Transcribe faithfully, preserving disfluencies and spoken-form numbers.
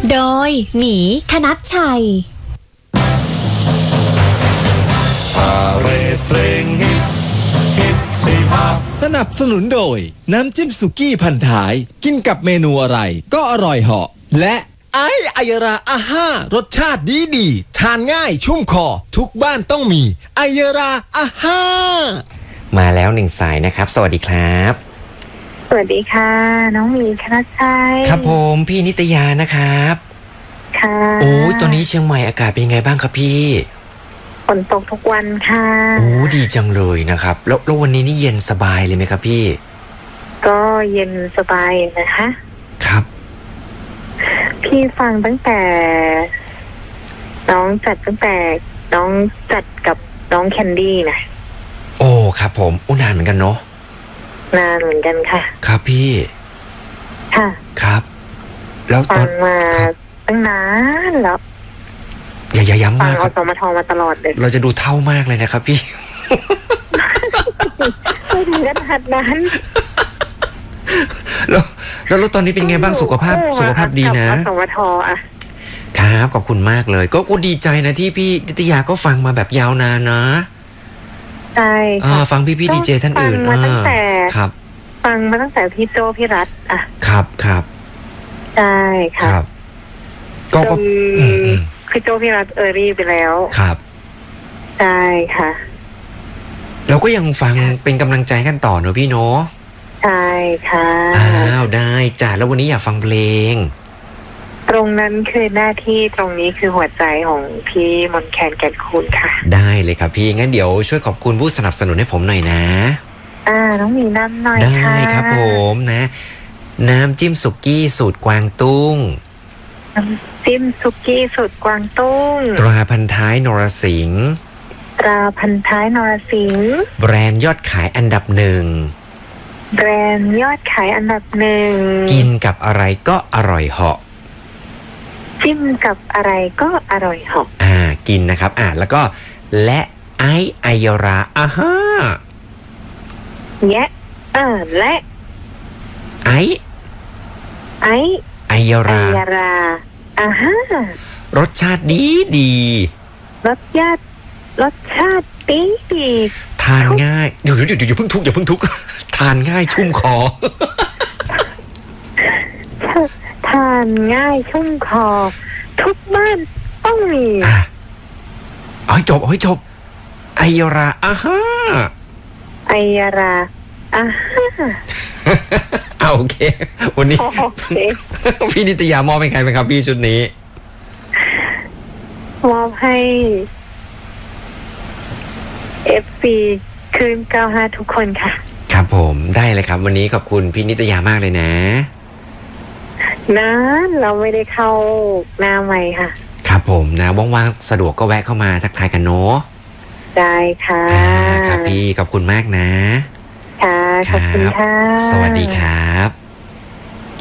โดยหมีคณัชชัยพาเรดเพลงฮิตฮิตสิฮะสนับสนุนโดยน้ำจิ้มสุกี้พันท้ายกินกับเมนูอะไรก็อร่อยเหาะและไอซ์อายราอาห้ารสชาติดีดีทานง่ายชุ่มคอทุกบ้านต้องมีอายราอาห้ามาแล้วหนึ่งสายนะครับสวัสดีครับสวัสดีค่ะน้องมีคณัชชัยครับผมพี่นิตยานะครับค่ะโอ้ยตอนนี้เชียงใหม่อากาศเป็นยังไงบ้างครับพี่ฝนตกทุกวันค่ะโอ้ดีจังเลยนะครับแล้วแล้ววันนี้นี่เย็นสบายเลยไหมครับพี่ก็เย็นสบายนะคะครับพี่ฟังตั้งแต่น้องจัดตั้งแต่น้องจัดกับน้องแคนดี้นะโอ้ครับผมอุ้นานเหมือนกันเนาะนานเหมือนกันค่ะครับพี่ค่ะครับแล้วฟังมาตั้งนานแล้วอย่าอย่าย้ำมากครับฟังอสมทมาตลอดเลยเราจะดูเท่ามากเลยนะครับพี่ไม่ถึงขนาดนั้นแล้วแล้วตอนนี้เป็นไงบ้างสุขภาพสุขภาพดีนะอสมทอ่ะครับขอบคุณมากเลยก็ก็ดีใจนะที่พี่นิตยาก็ฟังมาแบบยาวนานนะใช่ค่ะฟังพี่พี่ดีเจท่านอื่นมาตั้งแต่ครับฟังมาตั้งแต่พี่โจพี่รัตอ่ะครับครับใช่ค่ะครับก็ก็พี่โจพี่รัตเออรี่ไปแล้วครับใช่ค่ะเราก็ยังฟังเป็นกำลังใจกันต่อเนอะพี่เนาะใช่ค่ะอ้าวได้จ้ะแล้ววันนี้อยากฟังเพลงตรงนั้นคือหน้าที่ตรงนี้คือหัวใจของพี่มนแคนแก่นคูณค่ะได้เลยครับพี่งั้นเดี๋ยวช่วยขอบคุณผู้สนับสนุนให้ผมหน่อยนะอ่าน้องมีน้ำหน่อยค่ะได้ครับผมนะน้ำจิ้มสุกี้สูตรกวางตุ้งน้ำจิ้มสุกี้สูตรกวางตุ้งตราพันท้ายนรสิงห์ตราพันท้ายนรสิงห์แบรนด์ยอดขายอันดับหนึ่งแบรนด์ยอดขายอันดับหนึ่งกินกับอะไรก็อร่อยเหาะจิ้มกับอะไรก็อร่อยเหาะอ่ากินนะครับอ่าแล้วก็และไอไอยราอาฮ่าแยะเออและไอไอไอยราไอยราอาฮ่ารสชาติดีดีรสชาติรสชาติดีดีทานง่ายเดี๋ยวเดี๋ยวอย่าเพิ่งทุกอย่าเพิ่งทุกทานง่ายชุ่มคอทานง่ายชุ่มคอทุกบ้านต้องมีอ่ะเอาให้จบเอาให้จบไอยราอาฮ่าไอยราอาฮ่าเอาโอเควันนี้โอเคพี่นิตยามอบเป็นใครเป็นครับพี่ชุดนี้มอบให้เอฟซีคืนเก้าห้าทุกคนค่ะครับผมได้เลยครับวันนี้ขอบคุณพี่นิตยามากเลยนะนะเราไม่ได้เข้าหน้าใหม่ค่ะครับผมนะว่างๆสะดวกก็แวะเข้ามาทักทายกันเนาะได้ค่ะครับพี่ขอบคุณมากนะค่ะขอบคุณค่ะสวัสดีครับ